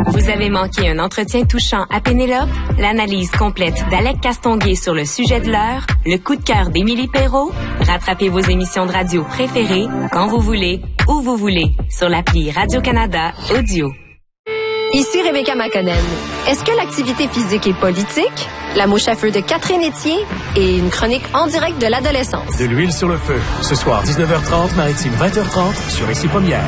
Vous avez manqué un entretien touchant à Pénélope? L'analyse complète d'Alec Castonguay sur le sujet de l'heure? Le coup de cœur d'Émilie Perrault? Rattrapez vos émissions de radio préférées quand vous voulez, où vous voulez, sur l'appli Radio-Canada Audio. Ici Rebecca McConnell. Est-ce que l'activité physique est politique? La mouche à feu de Catherine Etier et une chronique en direct de l'adolescence. De l'huile sur le feu. Ce soir, 19h30, Maritime 20h30 sur Ici Première.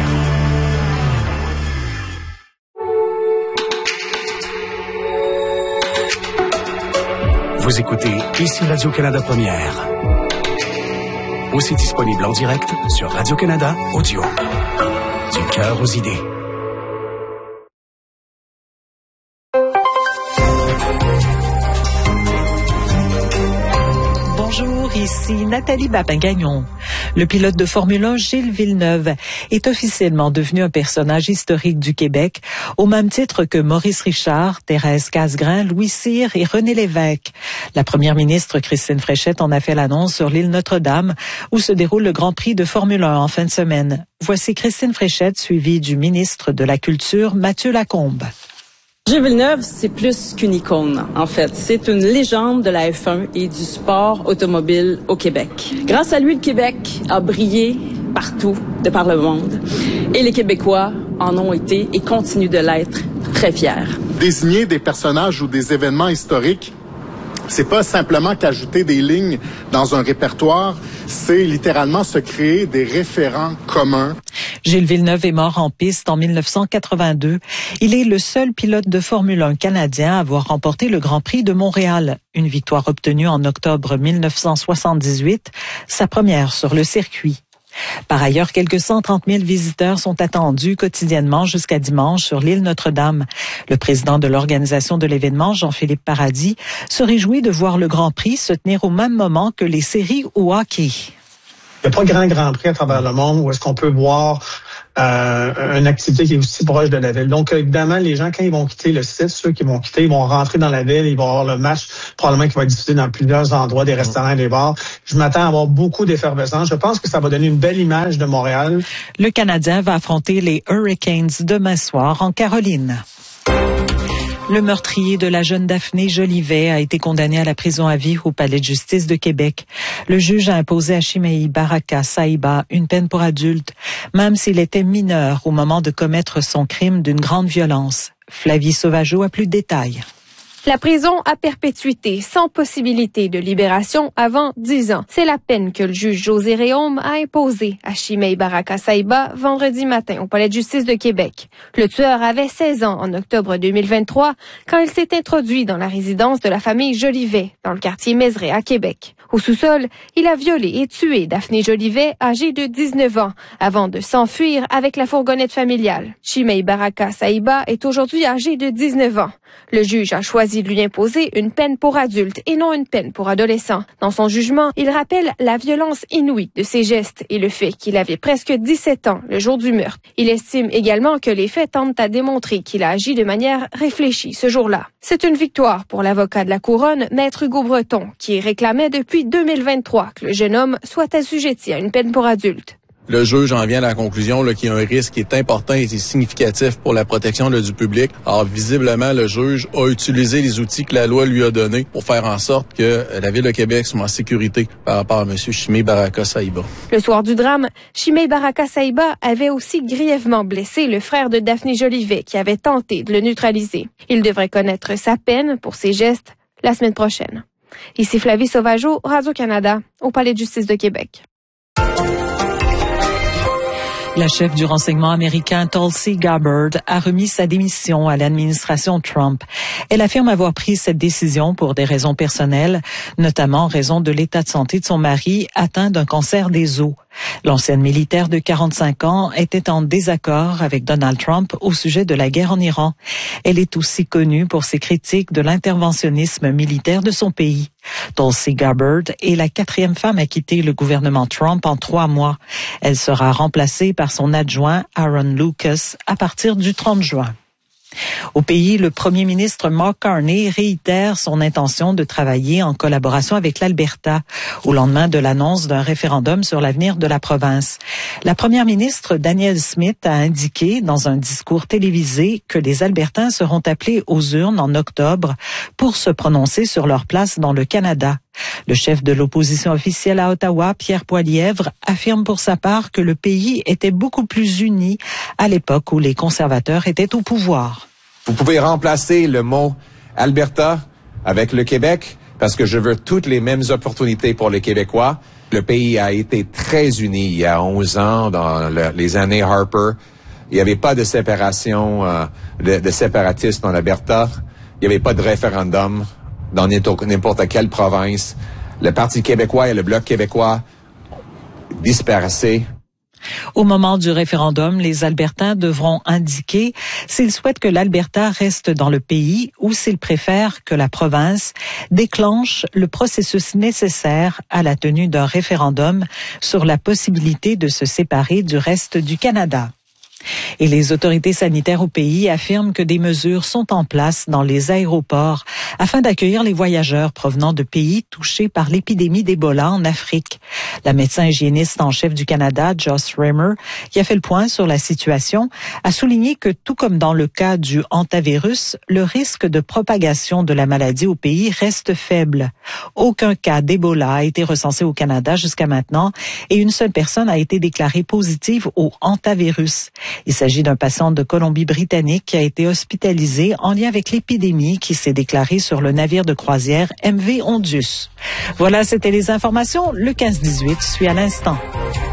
Vous écoutez Ici Radio-Canada Première. Aussi disponible en direct sur Radio-Canada Audio. Du cœur aux idées. Bonjour, ici Nathalie Babin-Gagnon. Le pilote de Formule 1, Gilles Villeneuve, est officiellement devenu un personnage historique du Québec, au même titre que Maurice Richard, Thérèse Casgrain, Louis Cyr et René Lévesque. La première ministre Christine Fréchette en a fait l'annonce sur l'île Notre-Dame, où se déroule le Grand Prix de Formule 1 en fin de semaine. Voici Christine Fréchette, suivie du ministre de la Culture, Mathieu Lacombe. Gilles Villeneuve, c'est plus qu'une icône, en fait. C'est une légende de la F1 et du sport automobile au Québec. Grâce à lui, le Québec a brillé partout, de par le monde. Et les Québécois en ont été et continuent de l'être très fiers. Désigner des personnages ou des événements historiques, c'est pas simplement qu'ajouter des lignes dans un répertoire, c'est littéralement se créer des référents communs. Gilles Villeneuve est mort en piste en 1982. Il est le seul pilote de Formule 1 canadien à avoir remporté le Grand Prix de Montréal, une victoire obtenue en octobre 1978, sa première sur le circuit. Par ailleurs, quelques 130 000 visiteurs sont attendus quotidiennement jusqu'à dimanche sur l'île Notre-Dame. Le président de l'organisation de l'événement, Jean-Philippe Paradis, se réjouit de voir le Grand Prix se tenir au même moment que les séries au hockey. Il n'y a pas grand prix à travers le monde où est-ce qu'on peut voir une activité qui est aussi proche de la ville. Donc, évidemment, les gens, quand ils vont quitter le site, ceux qui vont quitter, ils vont rentrer dans la ville, ils vont avoir le match, probablement qui va être diffusé dans plusieurs endroits, des restaurants, des bars. Je m'attends à avoir beaucoup d'effervescence. Je pense que ça va donner une belle image de Montréal. Le Canadien va affronter les Hurricanes demain soir en Caroline. Le meurtrier de la jeune Daphné Jolivet a été condamné à la prison à vie au Palais de justice de Québec. Le juge a imposé à Chimei Baraka Saïba une peine pour adulte, même s'il était mineur au moment de commettre son crime d'une grande violence. Flavie Sauvageau a plus de détails. La prison à perpétuité, sans possibilité de libération avant 10 ans. C'est la peine que le juge José Réaume a imposée à Chimei Baraka Saïba vendredi matin au Palais de justice de Québec. Le tueur avait 16 ans en octobre 2023 quand il s'est introduit dans la résidence de la famille Jolivet, dans le quartier Mézeray à Québec. Au sous-sol, il a violé et tué Daphné Jolivet, âgée de 19 ans, avant de s'enfuir avec la fourgonnette familiale. Chimei Baraka Saïba est aujourd'hui âgé de 19 ans. Le juge a choisi de lui imposer une peine pour adulte et non une peine pour adolescent. Dans son jugement, il rappelle la violence inouïe de ses gestes et le fait qu'il avait presque 17 ans le jour du meurtre. Il estime également que les faits tentent à démontrer qu'il a agi de manière réfléchie ce jour-là. C'est une victoire pour l'avocat de la Couronne, Maître Hugo Breton, qui réclamait depuis 2023 que le jeune homme soit assujetti à une peine pour adulte. Le juge en vient à la conclusion qu'il y a un risque qui est important et significatif pour la protection du public. Alors, visiblement, le juge a utilisé les outils que la loi lui a donnés pour faire en sorte que la Ville de Québec soit en sécurité par rapport à M. Chimei Baraka Saïba. Le soir du drame, Chimei Baraka Saïba avait aussi grièvement blessé le frère de Daphné Jolivet qui avait tenté de le neutraliser. Il devrait connaître sa peine pour ses gestes la semaine prochaine. Ici Flavie Sauvageau, Radio-Canada, au Palais de justice de Québec. La chef du renseignement américain Tulsi Gabbard a remis sa démission à l'administration Trump. Elle affirme avoir pris cette décision pour des raisons personnelles, notamment en raison de l'état de santé de son mari atteint d'un cancer des os. L'ancienne militaire de 45 ans était en désaccord avec Donald Trump au sujet de la guerre en Iran. Elle est aussi connue pour ses critiques de l'interventionnisme militaire de son pays. Tulsi Gabbard est la 4e femme à quitter le gouvernement Trump en 3 mois. Elle sera remplacée par son adjoint Aaron Lucas à partir du 30 juin. Au pays, le premier ministre Mark Carney réitère son intention de travailler en collaboration avec l'Alberta au lendemain de l'annonce d'un référendum sur l'avenir de la province. La première ministre Danielle Smith a indiqué dans un discours télévisé que les Albertains seront appelés aux urnes en octobre pour se prononcer sur leur place dans le Canada. Le chef de l'opposition officielle à Ottawa, Pierre Poilievre, affirme pour sa part que le pays était beaucoup plus uni à l'époque où les conservateurs étaient au pouvoir. Vous pouvez remplacer le mot Alberta avec le Québec parce que je veux toutes les mêmes opportunités pour les Québécois. Le pays a été très uni il y a 11 ans, dans les années Harper. Il n'y avait pas de séparation, de séparatisme en Alberta. Il n'y avait pas de référendum dans n'importe quelle province. Le Parti québécois et le Bloc québécois disparaissaient. Au moment du référendum, les Albertains devront indiquer s'ils souhaitent que l'Alberta reste dans le pays ou s'ils préfèrent que la province déclenche le processus nécessaire à la tenue d'un référendum sur la possibilité de se séparer du reste du Canada. Et les autorités sanitaires au pays affirment que des mesures sont en place dans les aéroports afin d'accueillir les voyageurs provenant de pays touchés par l'épidémie d'Ebola en Afrique. La médecin hygiéniste en chef du Canada, Joss Raymer, qui a fait le point sur la situation, a souligné que tout comme dans le cas du hantavirus, le risque de propagation de la maladie au pays reste faible. Aucun cas d'Ebola a été recensé au Canada jusqu'à maintenant et une seule personne a été déclarée positive au hantavirus. Il s'agit d'un patient de Colombie-Britannique qui a été hospitalisé en lien avec l'épidémie qui s'est déclarée sur le navire de croisière MV Ondius. Voilà, c'était les informations. Le 15-18 suit à l'instant.